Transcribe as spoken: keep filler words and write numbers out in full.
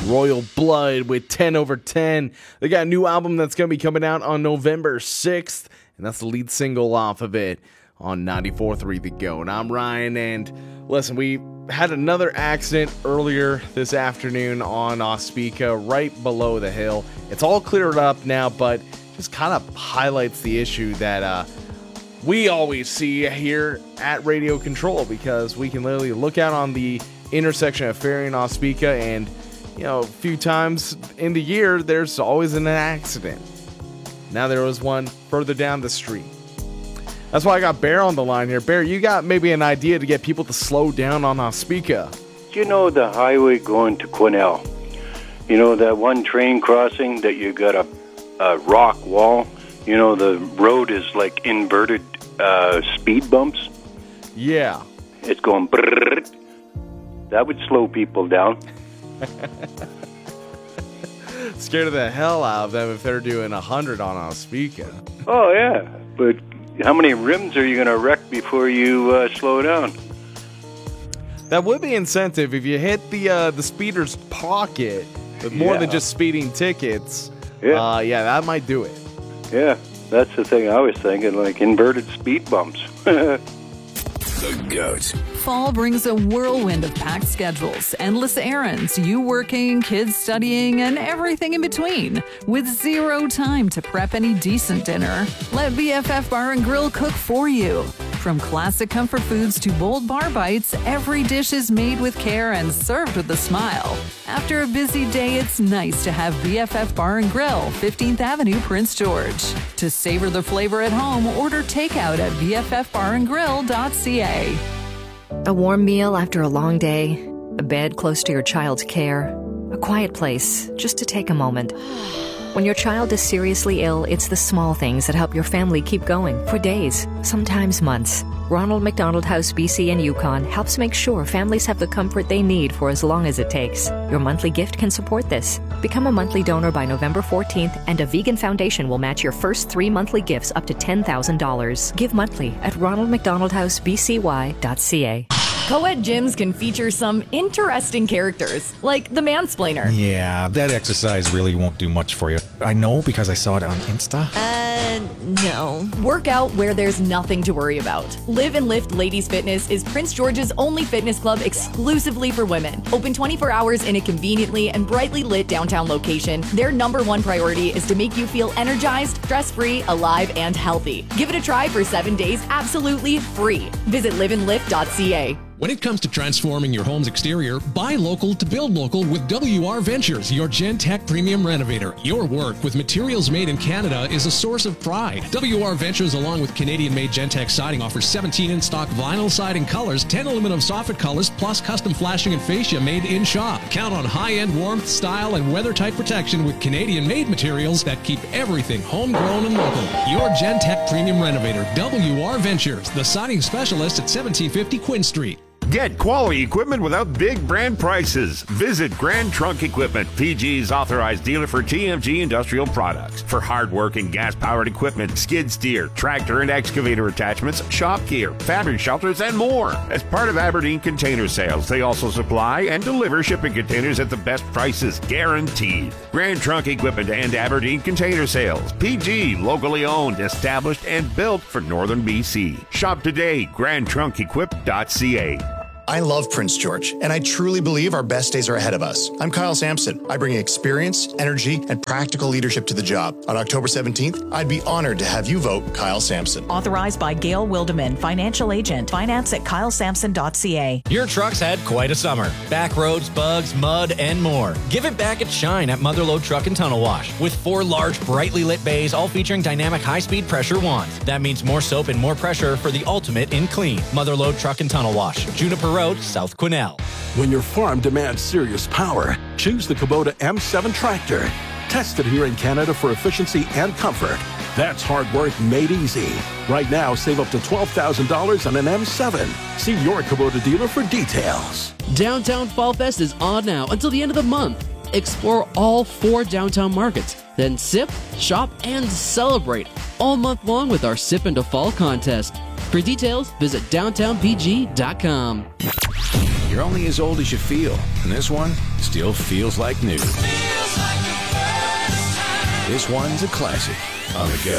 Royal Blood with ten over ten. They got a new album that's going to be coming out on November sixth, and that's the lead single off of it on ninety-four point three The Go. And I'm Ryan, and listen, we had another accident earlier this afternoon on Ospika, right below the hill. It's all cleared up now, but just kind of highlights the issue that uh, we always see here at Radio Control, because we can literally look out on the intersection of Ferry and Ospika, and you know, a few times in the year there's always an accident. Now there was one further down the street. That's why I got Bear on the line here. Bear, you got maybe an idea to get people to slow down on Ospika? You know the highway going to Quesnel? You know that one train crossing that you got a, a rock wall? You know the road is like inverted uh, speed bumps? Yeah. It's going brrrr. That would slow people down. Scared of the hell out of them if they're doing one hundred on Ospika. Oh, yeah. But how many rims are you going to wreck before you uh, slow down? That would be incentive if you hit the uh, the speeder's pocket with more yeah. than just speeding tickets. Yeah. Uh, yeah, that might do it. Yeah, that's the thing I was thinking, like inverted speed bumps. The Goat. Fall brings a whirlwind of packed schedules, endless errands, you working, kids studying, and everything in between. With zero time to prep any decent dinner, let B F F Bar and Grill cook for you. From classic comfort foods to bold bar bites, every dish is made with care and served with a smile. After a busy day, it's nice to have B F F Bar and Grill, fifteenth Avenue, Prince George. To savor the flavor at home, order takeout at b f f bar and grill dot c a. A warm meal after a long day, a bed close to your child's care, a quiet place just to take a moment. When your child is seriously ill, it's the small things that help your family keep going for days, sometimes months. Ronald McDonald House B C and Yukon helps make sure families have the comfort they need for as long as it takes. Your monthly gift can support this. Become a monthly donor by November fourteenth, and a vegan foundation will match your first three monthly gifts up to ten thousand dollars. Give monthly at ronald mcdonald house b c y dot c a. Co-ed gyms can feature some interesting characters, like the mansplainer. Yeah, that exercise really won't do much for you. I know because I saw it on Insta. Uh, no. Work out where there's nothing to worry about. Live and Lift Ladies Fitness is Prince George's only fitness club exclusively for women. Open twenty-four hours in a conveniently and brightly lit downtown location, their number one priority is to make you feel energized, stress-free, alive, and healthy. Give it a try for seven days absolutely free. Visit live and lift dot c a. When it comes to transforming your home's exterior, buy local to build local with W R Ventures, your Gentech premium renovator. Your work with materials made in Canada is a source of pride. W R Ventures, along with Canadian-made Gentech siding, offers seventeen in-stock vinyl siding colors, ten aluminum soffit colors, plus custom flashing and fascia made in-shop. Count on high-end warmth, style, and weather-tight protection with Canadian-made materials that keep everything homegrown and local. Your Gentech premium renovator, W R Ventures, the siding specialist at seventeen fifty Quinn Street. Get quality equipment without big brand prices. Visit Grand Trunk Equipment, P G's authorized dealer for T M G industrial products. For hard-working gas-powered equipment, skid steer, tractor and excavator attachments, shop gear, fabric shelters, and more. As part of Aberdeen Container Sales, they also supply and deliver shipping containers at the best prices, guaranteed. Grand Trunk Equipment and Aberdeen Container Sales. P G, locally owned, established, and built for Northern B C. Shop today, grand trunk equip dot c a. I love Prince George, and I truly believe our best days are ahead of us. I'm Kyle Sampson. I bring experience, energy, and practical leadership to the job. On October seventeenth, I'd be honored to have you vote Kyle Sampson. Authorized by Gail Wildeman, financial agent. Finance at kyle sampson dot c a. Your truck's had quite a summer. Back roads, bugs, mud, and more. Give it back its shine at Motherlode Truck and Tunnel Wash. With four large, brightly lit bays, all featuring dynamic high-speed pressure wands. That means more soap and more pressure for the ultimate in clean. Motherlode Truck and Tunnel Wash. Juniper Road, South Quesnel. When your farm demands serious power, choose the Kubota M seven tractor. Tested here in Canada for efficiency and comfort. That's hard work made easy. Right now, save up to twelve thousand dollars on an M seven. See your Kubota dealer for details. Downtown Fall Fest is on now until the end of the month. Explore all four downtown markets, then sip, shop, and celebrate all month long with our Sip into Fall contest. For details, visit downtown p g dot com. You're only as old as you feel, and this one still feels like new. This one's a classic on the go.